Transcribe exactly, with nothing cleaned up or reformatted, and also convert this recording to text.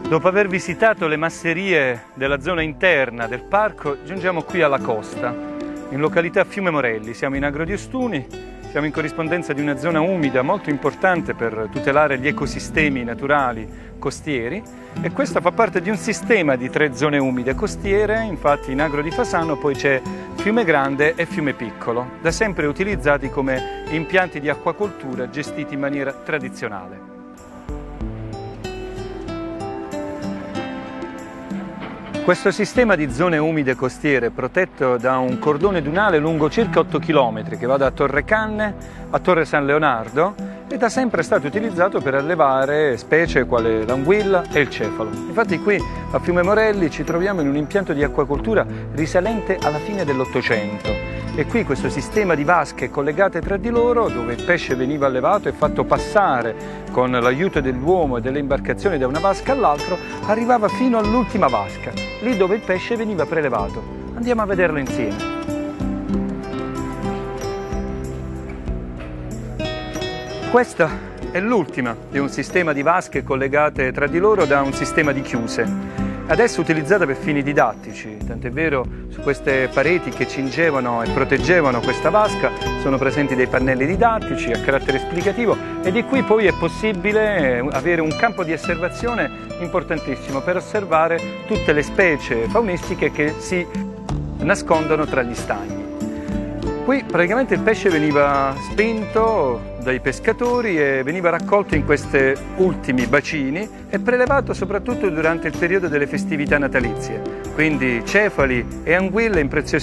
Dopo aver visitato le masserie della zona interna del parco, giungiamo qui alla costa, in località Fiume Morelli. Siamo in Agro di Ostuni, siamo in corrispondenza di una zona umida molto importante per tutelare gli ecosistemi naturali costieri, e questa fa parte di un sistema di tre zone umide costiere. Infatti in Agro di Fasano poi c'è Fiume Grande e Fiume Piccolo, da sempre utilizzati come impianti di acquacoltura gestiti in maniera tradizionale. Questo sistema di zone umide costiere è protetto da un cordone dunale lungo circa otto chilometri che va da Torre Canne a Torre San Leonardo e da sempre è stato utilizzato per allevare specie quale l'anguilla e il cefalo. Infatti qui a Fiume Morelli ci troviamo in un impianto di acquacoltura risalente alla fine dell'Ottocento. E qui questo sistema di vasche collegate tra di loro, dove il pesce veniva allevato e fatto passare con l'aiuto dell'uomo e delle imbarcazioni da una vasca all'altra, arrivava fino all'ultima vasca, lì dove il pesce veniva prelevato. Andiamo a vederlo insieme. Questa è l'ultima di un sistema di vasche collegate tra di loro da un sistema di chiuse. Adesso utilizzata per fini didattici, tant'è vero su queste pareti che cingevano e proteggevano questa vasca sono presenti dei pannelli didattici a carattere esplicativo, e di qui poi è possibile avere un campo di osservazione importantissimo per osservare tutte le specie faunistiche che si nascondono tra gli stagni. Qui praticamente il pesce veniva spinto dai pescatori e veniva raccolto in questi ultimi bacini e prelevato soprattutto durante il periodo delle festività natalizie. Quindi cefali e anguille impreziosivamente